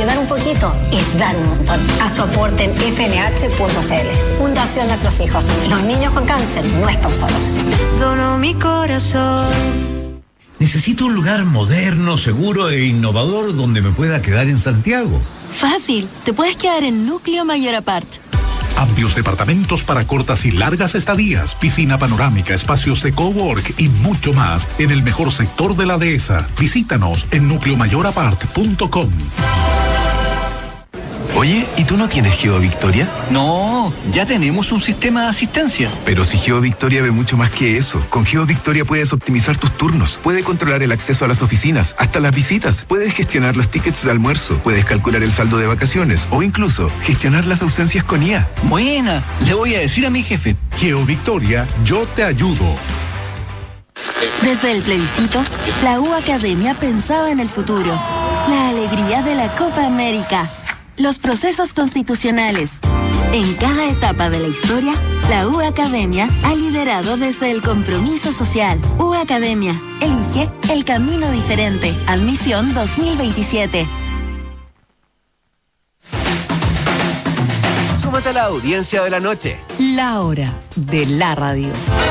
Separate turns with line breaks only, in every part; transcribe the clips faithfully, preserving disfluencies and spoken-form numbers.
porque dar un poquito es dar un montón. Haz tu aporte en f n h punto c l. Fundación Nuestros Hijos. Los niños con cáncer no están solos.
Dono mi corazón.
Necesito un lugar moderno, seguro e innovador donde me pueda quedar en Santiago.
Fácil, te puedes quedar en Núcleo Mayor Apart.
Amplios departamentos para cortas y largas estadías, piscina panorámica, espacios de cowork y mucho más en el mejor sector de la dehesa. Visítanos en núcleo mayor apart punto com.
Oye, ¿y tú no tienes GeoVictoria?
No, ya tenemos un sistema de asistencia.
Pero si GeoVictoria ve mucho más que eso. Con GeoVictoria puedes optimizar tus turnos, puedes controlar el acceso a las oficinas, hasta las visitas, puedes gestionar los tickets de almuerzo, puedes calcular el saldo de vacaciones o incluso gestionar las ausencias con I A.
Buena, le voy a decir a mi jefe.
GeoVictoria, yo te ayudo.
Desde el plebiscito, la U Academia pensaba en el futuro, la alegría de la Copa América, los procesos constitucionales. En cada etapa de la historia, la U Academia ha liderado desde el compromiso social. U Academia, elige el camino diferente. Admisión dos mil veintisiete.
Súmate a la audiencia de la noche.
La hora de la radio.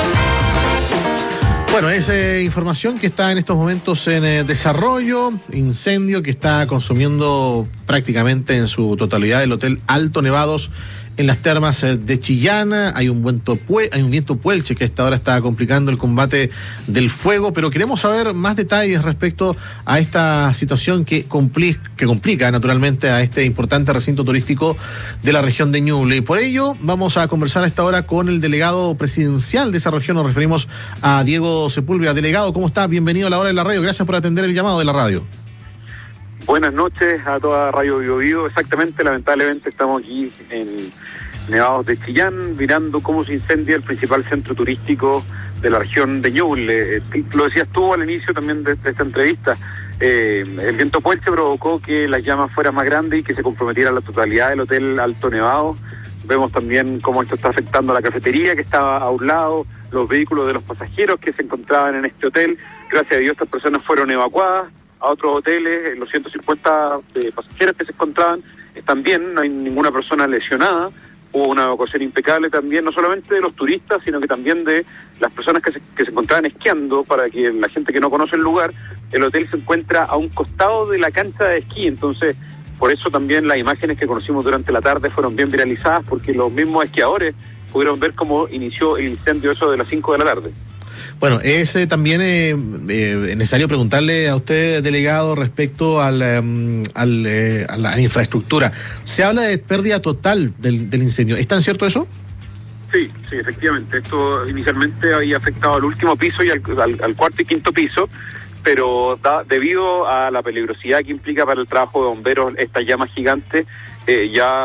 Bueno, es eh, información que está en estos momentos en eh, desarrollo, incendio que está consumiendo prácticamente en su totalidad el Hotel Alto Nevados en las termas eh, de Chillana. Hay un viento pue- hay un viento puelche que a esta hora está complicando el combate del fuego, pero queremos saber más detalles respecto a esta situación que, compli- que complica naturalmente a este importante recinto turístico de la región de Ñuble. Y por ello vamos a conversar a esta hora con el delegado presidencial de esa región. Nos referimos a Diego Sepúlveda. Delegado, ¿cómo está? Bienvenido a la hora de la radio. Gracias por atender el llamado de la radio.
Buenas noches a toda Radio Bio Bio. Exactamente, lamentablemente estamos aquí en Nevados de Chillán, mirando cómo se incendia el principal centro turístico de la región de Ñuble. Eh, lo decías tú al inicio también de, de esta entrevista. Eh, el viento puelche provocó que las llamas fueran más grandes y que se comprometiera la totalidad del Hotel Alto Nevado. Vemos también cómo esto está afectando a la cafetería que estaba a un lado, los vehículos de los pasajeros que se encontraban en este hotel. Gracias a Dios estas personas fueron evacuadas a otros hoteles. Los ciento cincuenta eh, pasajeros que se encontraban están bien, no hay ninguna persona lesionada. Hubo una evacuación impecable también, no solamente de los turistas, sino que también de las personas que se, que se encontraban esquiando. Para que la gente que no conoce el lugar, el hotel se encuentra a un costado de la cancha de esquí, entonces por eso también las imágenes que conocimos durante la tarde fueron bien viralizadas, porque los mismos esquiadores pudieron ver cómo inició el incendio eso de las cinco de la tarde.
Bueno, es eh, también eh, eh, necesario preguntarle a usted, delegado, respecto al, um, al, eh, a la infraestructura. Se habla de pérdida total del, del incendio. ¿Es tan cierto eso?
Sí, sí, efectivamente. Esto inicialmente había afectado al último piso y al, al, al cuarto y quinto piso, pero da, debido a la peligrosidad que implica para el trabajo de bomberos estas llamas gigantes, eh, ya